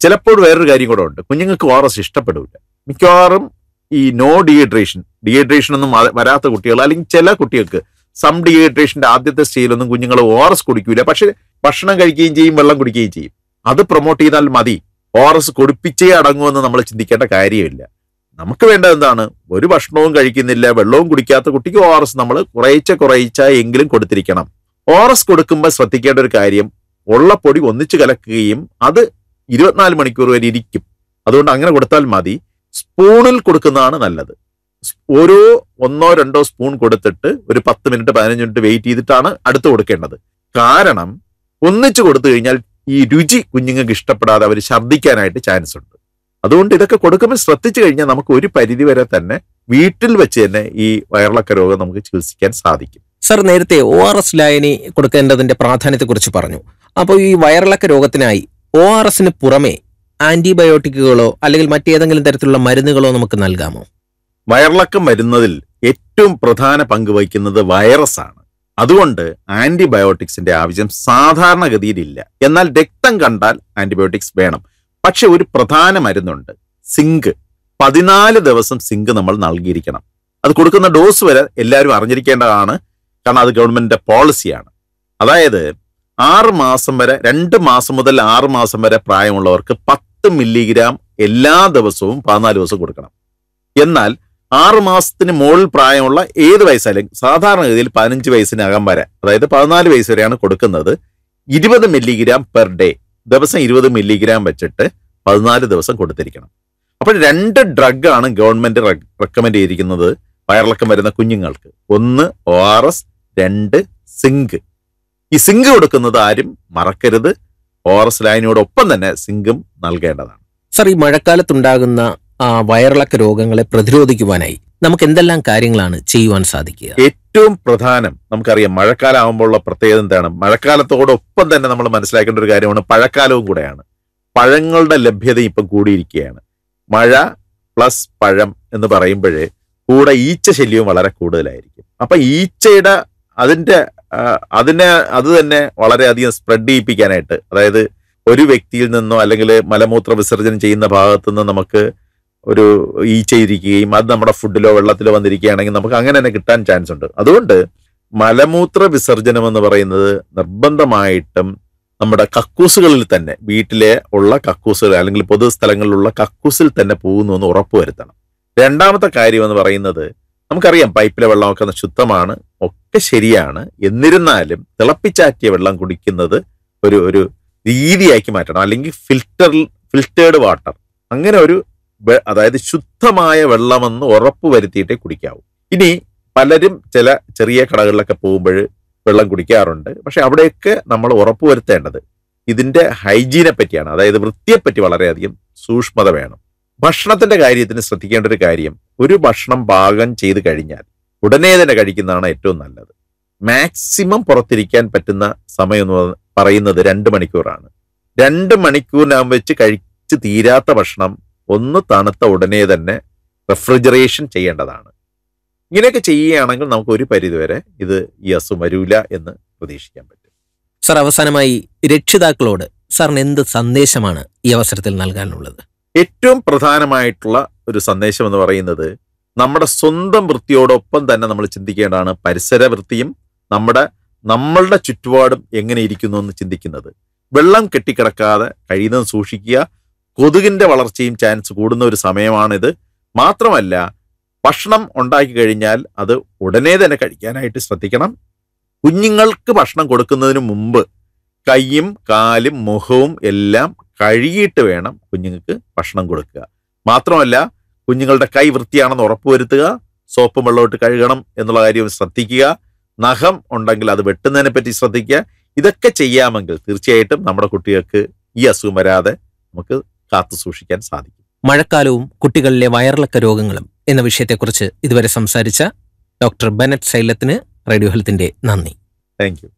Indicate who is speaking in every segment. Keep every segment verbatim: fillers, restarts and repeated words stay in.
Speaker 1: ചിലപ്പോൾ വേറൊരു കാര്യം കൂടെ ഉണ്ട്, കുഞ്ഞുങ്ങൾക്ക് ഒ ആർ എസ് ഇഷ്ടപ്പെടില്ല. മിക്കവാറും ഈ നോ ഡീഹൈഡ്രേഷൻ ഡീഹൈഡ്രേഷൻ ഒന്നും വരാത്ത കുട്ടികൾ, അല്ലെങ്കിൽ ചില കുട്ടികൾക്ക് സം ഡീഹൈഡ്രേഷന്റെ ആദ്യത്തെ സ്റ്റേജിലൊന്നും കുഞ്ഞുങ്ങൾ ഒ ആർ എസ് കുടിക്കൂല. പക്ഷെ ഭക്ഷണം കഴിക്കുകയും ചെയ്യും, വെള്ളം കുടിക്കുകയും ചെയ്യും. അത് പ്രൊമോട്ട് ചെയ്താൽ മതി. ഒ ആർ എസ് കുടിപ്പിച്ചേ അടങ്ങുമെന്ന് നമ്മൾ ചിന്തിക്കേണ്ട കാര്യമില്ല. നമുക്ക് വേണ്ടത് എന്താണ്? ഒരു ഭക്ഷണവും കഴിക്കുന്നില്ല, വെള്ളവും കുടിക്കാത്ത കുട്ടിക്ക് ഒ ആർ എസ് നമ്മൾ കുറേച്ച കുറേച്ച എങ്കിലും കൊടുത്തിരിക്കണം. ഒ ആർ എസ് കൊടുക്കുമ്പോൾ ശ്രദ്ധിക്കേണ്ട ഒരു കാര്യം, ഉള്ള പൊടി ഒന്നിച്ച് കലക്കുകയും അത് ഇരുപത്തിനാല് മണിക്കൂർ വരെ ഇരിക്കും. അതുകൊണ്ട് അങ്ങനെ കൊടുത്താൽ മതി. സ്പൂണിൽ കൊടുക്കുന്നതാണ് നല്ലത്. ഓരോ ഒന്നോ രണ്ടോ സ്പൂൺ കൊടുത്തിട്ട് ഒരു പത്ത് മിനിറ്റ് പതിനഞ്ച് മിനിറ്റ് വെയിറ്റ് ചെയ്തിട്ടാണ് അടുത്ത് കൊടുക്കേണ്ടത്. കാരണം ഒന്നിച്ച് കൊടുത്തു കഴിഞ്ഞാൽ ഈ രുചി കുഞ്ഞുങ്ങൾക്ക് ഇഷ്ടപ്പെടാതെ അവർ ഛർദ്ദിക്കാനായിട്ട് ചാൻസ് ഉണ്ട്. അതുകൊണ്ട് ഇതൊക്കെ കൊടുക്കുമ്പോൾ ശ്രദ്ധിച്ചു കഴിഞ്ഞാൽ നമുക്ക് ഒരു പരിധി വരെ തന്നെ വീട്ടിൽ വെച്ച് തന്നെ ഈ വയറിളക്ക രോഗം നമുക്ക് ചികിത്സിക്കാൻ സാധിക്കും.
Speaker 2: സർ, നേരത്തെ ഒ ആർ എസ് ലായനി കൊടുക്കേണ്ടതിന്റെ പ്രാധാന്യത്തെക്കുറിച്ച് പറഞ്ഞു. അപ്പോൾ ഈ വയറിളക്ക രോഗത്തിനായി ഒ ആർ എസിന് പുറമെ ആന്റിബയോട്ടിക്കുകളോ അല്ലെങ്കിൽ മറ്റേതെങ്കിലും തരത്തിലുള്ള മരുന്നുകളോ നമുക്ക് നൽകാമോ?
Speaker 1: വയറിളക്കം വരുന്നതിൽ ഏറ്റവും പ്രധാന പങ്ക് വഹിക്കുന്നത് വൈറസ് ആണ്. അതുകൊണ്ട് ആന്റിബയോട്ടിക്സിന്റെ ആവശ്യം സാധാരണഗതിയിലില്ല. എന്നാൽ രക്തം കണ്ടാൽ ആന്റിബയോട്ടിക്സ് വേണം. പക്ഷെ ഒരു പ്രധാന മരുന്നുണ്ട്, സിങ്ക്. പതിനാല് ദിവസം സിങ്ക് നമ്മൾ നൽകിയിരിക്കണം. അത് കൊടുക്കുന്ന ഡോസ് വരെ എല്ലാവരും അറിഞ്ഞിരിക്കേണ്ടതാണ്. കാരണം അത് ഗവൺമെന്റിന്റെ പോളിസിയാണ്. അതായത് ആറ് മാസം വരെ, രണ്ട് മാസം മുതൽ ആറ് മാസം വരെ പ്രായമുള്ളവർക്ക് പത്ത് മില്ലിഗ്രാം എല്ലാ ദിവസവും പതിനാല് ദിവസം കൊടുക്കണം. എന്നാൽ ആറ് മാസത്തിന് മുകളിൽ പ്രായമുള്ള ഏത് വയസ്സായാലും, സാധാരണഗതിയിൽ പതിനഞ്ച് വയസ്സിനകം വരെ, അതായത് പതിനാല് വയസ്സ് വരെയാണ് കൊടുക്കുന്നത്, ഇരുപത് മില്ലിഗ്രാം പെർ ഡേ, ദിവസം ഇരുപത് മില്ലിഗ്രാം വെച്ചിട്ട് പതിനാല് ദിവസം കൊടുത്തിരിക്കണം. അപ്പോൾ രണ്ട് ഡ്രഗാണ് ഗവൺമെന്റ് റെക്കമെൻഡ് ചെയ്തിരിക്കുന്നത് വയറിളക്കം വരുന്ന കുഞ്ഞുങ്ങൾക്ക്. ഒന്ന് ഒ ആർ എസ്, രണ്ട് സിങ്ക്. ഈ സിങ്ക് കൊടുക്കുന്നത് ആരും മറക്കരുത്. ഒ ആർ എസ് ലൈനിനോടൊപ്പം തന്നെ സിങ്കും നൽകേണ്ടതാണ്.
Speaker 2: സർ, ഈ മഴക്കാലത്തുണ്ടാകുന്ന വയറിളക്ക രോഗങ്ങളെ പ്രതിരോധിക്കുവാനായി നമുക്ക് എന്തെല്ലാം കാര്യങ്ങളാണ് ചെയ്യുവാൻ സാധിക്കുക?
Speaker 1: ഏറ്റവും പ്രധാനം, നമുക്കറിയാം മഴക്കാലം ആകുമ്പോഴുള്ള പ്രത്യേകത എന്താണ്? മഴക്കാലത്തോടൊപ്പം തന്നെ നമ്മൾ മനസ്സിലാക്കേണ്ട ഒരു കാര്യമാണ്, പഴക്കാലവും കൂടെയാണ്. പഴങ്ങളുടെ ലഭ്യത ഇപ്പം കൂടിയിരിക്കുകയാണ്. മഴ പ്ലസ് പഴം എന്ന് പറയുമ്പോഴേ കൂടെ ഈച്ച ശല്യവും വളരെ കൂടുതലായിരിക്കും. അപ്പൊ ഈച്ചയുടെ അതിന്റെ അതിനെ അത് തന്നെ വളരെയധികം സ്പ്രെഡ് ചെയ്യിപ്പിക്കാനായിട്ട്, അതായത് ഒരു വ്യക്തിയിൽ നിന്നോ അല്ലെങ്കിൽ മലമൂത്ര വിസർജനം ചെയ്യുന്ന ഭാഗത്തു നിന്ന് നമുക്ക് ഒരു ഈച്ച ഇരിക്കുകയും അത് നമ്മുടെ ഫുഡിലോ വെള്ളത്തിലോ വന്നിരിക്കുകയാണെങ്കിൽ നമുക്ക് അങ്ങനെ തന്നെ കിട്ടാൻ ചാൻസ് ഉണ്ട്. അതുകൊണ്ട് മലമൂത്ര വിസർജനം എന്ന് പറയുന്നത് നിർബന്ധമായിട്ടും നമ്മുടെ കക്കൂസുകളിൽ തന്നെ, വീട്ടിലെ ഉള്ള കക്കൂസുകൾ അല്ലെങ്കിൽ പൊതു സ്ഥലങ്ങളിലുള്ള കക്കൂസിൽ തന്നെ പോകുന്നു എന്ന് ഉറപ്പുവരുത്തണം. രണ്ടാമത്തെ കാര്യം എന്ന് പറയുന്നത്, നമുക്കറിയാം പൈപ്പിലെ വെള്ളമൊക്കെ ശുദ്ധമാണ്, ഒക്കെ ശരിയാണ്. എന്നിരുന്നാലും തിളപ്പിച്ചാറ്റിയ വെള്ളം കുടിക്കുന്നത് ഒരു ഒരു രീതിയാക്കി മാറ്റണം. അല്ലെങ്കിൽ ഫിൽറ്റർ ഫിൽറ്റേർഡ് വാട്ടർ, അങ്ങനെ ഒരു, അതായത് ശുദ്ധമായ വെള്ളമെന്ന് ഉറപ്പ് വരുത്തിയിട്ടേ കുടിക്കാവൂ. ഇനി പലരും ചില ചെറിയ കടകളിലൊക്കെ പോകുമ്പോൾ വെള്ളം കുടിക്കാറുണ്ട്. പക്ഷെ അവിടെയൊക്കെ നമ്മൾ ഉറപ്പുവരുത്തേണ്ടത് ഇതിന്റെ ഹൈജീനെ പറ്റിയാണ്. അതായത് വൃത്തിയെപ്പറ്റി വളരെയധികം സൂക്ഷ്മത വേണം. ഭക്ഷണത്തിന്റെ കാര്യത്തിന് ശ്രദ്ധിക്കേണ്ട ഒരു കാര്യം, ഒരു ഭക്ഷണം പാകം ചെയ്ത് കഴിഞ്ഞാൽ ഉടനെ തന്നെ കഴിക്കുന്നതാണ് ഏറ്റവും നല്ലത്. മാക്സിമം പുറത്തിരിക്കാൻ പറ്റുന്ന സമയം എന്ന് പറയുന്നത് രണ്ട് മണിക്കൂറാണ്. രണ്ട് മണിക്കൂറിനകം വെച്ച് കഴിച്ച് തീരാത്ത ഭക്ഷണം ഒന്ന് തണുത്ത ഉടനെ തന്നെ റെഫ്രിജറേഷൻ ചെയ്യേണ്ടതാണ്. ഇങ്ങനെയൊക്കെ ചെയ്യുകയാണെങ്കിൽ നമുക്ക് ഒരു പരിധിവരെ ഇത് ഈ അസുഖം വരൂല എന്ന് പ്രതീക്ഷിക്കാൻ പറ്റും.
Speaker 2: സർ, അവസാനമായി രക്ഷിതാക്കളോട് സാറിന് എന്ത് സന്ദേശമാണ് ഈ അവസരത്തിൽ നൽകാനുള്ളത്?
Speaker 1: ഏറ്റവും പ്രധാനമായിട്ടുള്ള ഒരു സന്ദേശം എന്ന് പറയുന്നത്, നമ്മുടെ സ്വന്തം വൃത്തിയോടൊപ്പം തന്നെ നമ്മൾ ചിന്തിക്കേണ്ടതാണ് പരിസര വൃത്തിയും നമ്മുടെ നമ്മളുടെ ചുറ്റുപാടും എങ്ങനെ ഇരിക്കുന്നു എന്ന് ചിന്തിക്കുന്നത്. വെള്ളം കെട്ടിക്കിടക്കാതെ കഴിയുന്നതും സൂക്ഷിക്കുക. കൊതുകിന്റെ വളർച്ചയും ചാൻസ് കൂടുന്ന ഒരു സമയമാണിത്. മാത്രമല്ല, ഭക്ഷണം ഉണ്ടാക്കി കഴിഞ്ഞാൽ അത് ഉടനെ തന്നെ കഴിക്കാനായിട്ട് ശ്രദ്ധിക്കണം. കുഞ്ഞുങ്ങൾക്ക് ഭക്ഷണം കൊടുക്കുന്നതിന് മുമ്പ് കൈയും കാലും മുഖവും എല്ലാം കഴുകിയിട്ട് വേണം കുഞ്ഞുങ്ങൾക്ക് ഭക്ഷണം കൊടുക്കുക. മാത്രമല്ല, കുഞ്ഞുങ്ങളുടെ കൈ വൃത്തിയാണെന്ന് ഉറപ്പുവരുത്തുക. സോപ്പും വെള്ളമിട്ട് കഴുകണം എന്നുള്ള കാര്യം ശ്രദ്ധിക്കുക. നഖം ഉണ്ടെങ്കിൽ അത് വെട്ടുന്നതിനെ പറ്റി ശ്രദ്ധിക്കുക. ഇതൊക്കെ ചെയ്യാമെങ്കിൽ തീർച്ചയായിട്ടും നമ്മുടെ കുട്ടികൾക്ക് ഈ അസുഖം വരാതെ നമുക്ക് കാത്തു സൂക്ഷിക്കാൻ സാധിക്കും.
Speaker 2: മഴക്കാലവും കുട്ടികളിലെ വയറിളക്ക രോഗങ്ങളും എന്ന വിഷയത്തെക്കുറിച്ച് ഇതുവരെ സംസാരിച്ച ഡോക്ടർ ബെനറ്റ് സൈലത്തിന് റേഡിയോ ഹെൽത്തിന്റെ നന്ദി.
Speaker 1: Thank you.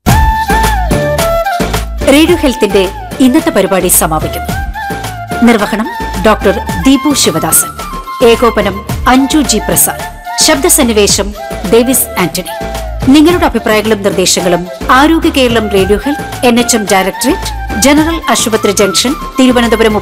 Speaker 3: റേഡിയോ ഹെൽത്തിന്റെ ഇന്നത്തെ പരിപാടി സമാപിക്കുന്നു. നിർവഹണം ഡോക്ടർ ദീപു ശിവദാസൻ. ഏകോപനം അഞ്ജു ജി പ്രസാദ്. ശബ്ദസന്നിവേശം ഡേവിസ് ആന്റണി. നിങ്ങളുടെ അഭിപ്രായങ്ങളും നിർദ്ദേശങ്ങളും ആരോഗ്യ Keralam radio health, N H M directorate, general ആശുപത്രി ജംഗ്ഷൻ, തിരുവനന്തപുരം